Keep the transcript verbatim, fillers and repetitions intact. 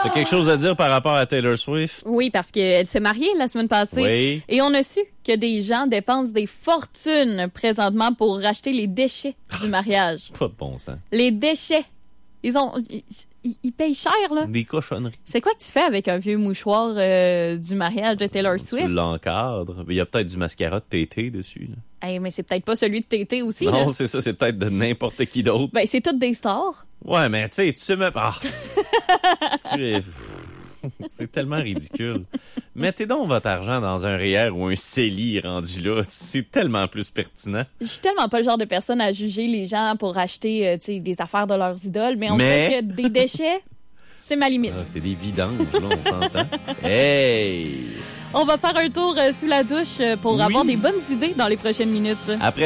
T'as quelque chose à dire par rapport à Taylor Swift? Oui, parce qu'elle s'est mariée la semaine passée. Oui. Et on a su que des gens dépensent des fortunes présentement pour racheter les déchets du mariage. Pas de bon sens. Les déchets. Ils ont... Ils, ils payent cher, là. Des cochonneries. C'est quoi que tu fais avec un vieux mouchoir euh, du mariage de Taylor Swift? Tu l'encadres. Il y a peut-être du mascara de Tété dessus. Là. Hey, mais c'est peut-être pas celui de Tété aussi, non, là. c'est ça. C'est peut-être de n'importe qui d'autre. Ben, c'est toutes des stars. Ouais, mais tu sais, tu sais même... Ah. tu es... C'est tellement ridicule. Mettez donc votre argent dans un R E E R ou un C E L I rendu là. C'est tellement plus pertinent. Je suis tellement pas le genre de personne à juger les gens pour acheter euh, tu sais, des affaires de leurs idoles, mais on Mais... sait que des déchets, c'est ma limite. Ah, c'est des vidanges, là, on s'entend. Hey! On va faire un tour euh, sous la douche euh, pour Oui. avoir des bonnes idées dans les prochaines minutes. Après